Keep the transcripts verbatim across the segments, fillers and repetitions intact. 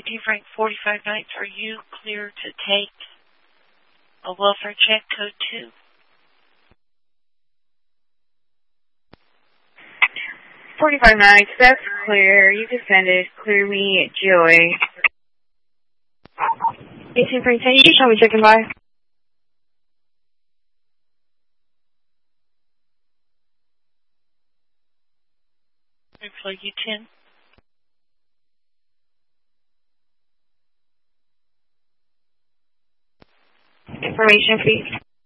D rank forty-five nights, are you clear to take a welfare check code two? forty-five nights, that's clear. You can send it. Clear me, Joy. eighteen Frank ten, you can show me checking by. Reply U ten. Information, please.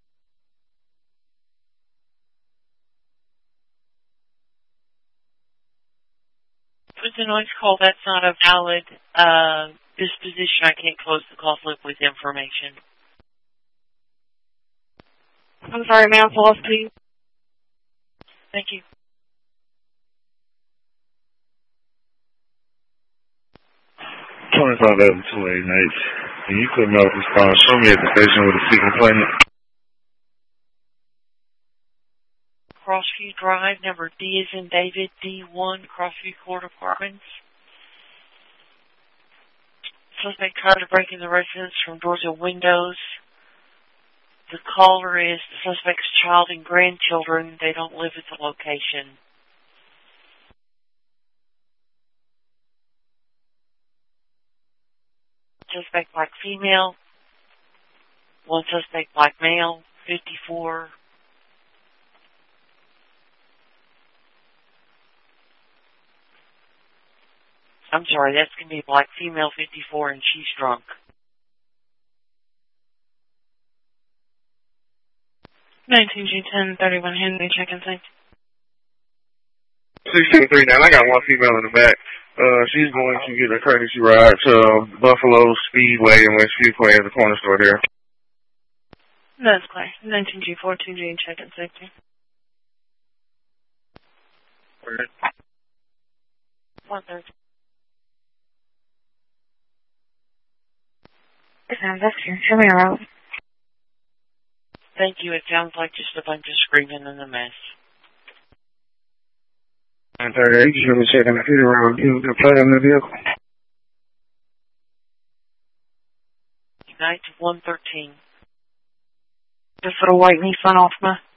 For the noise call, that's not a valid uh, disposition. I can't close the call slip with information. I'm sorry, ma'am. Pause, please. Thank you. twenty-five eleven two eighty-eight. And you couldn't know response. Show me at the station with a C complainant. Crossview Drive, number D is in David, D one, Crossview Court Apartments. Suspect tried to break in the residence from doors and windows. The caller is the suspect's child and grandchildren. They don't live at the location. Suspect black female. One suspect black male, fifty-four. I'm sorry, that's going to be black female, fifty-four, and she's drunk. nineteen G ten, thirty-one Henry, check in sync. sixteen three nine, I got one female in the back. Uh, she's going to get a courtesy ride to Buffalo Speedway in West Fuquay at the corner store there. That's clear. nineteen G fourteen G, check in safety. one thirty. It sounds extra. Show me around. Thank you. It sounds like just a bunch of screaming and a mess. nine thirty-eight, you should be checking the feet around. You can play in the vehicle. Night one thirteen. Just for the white Nissan Altima.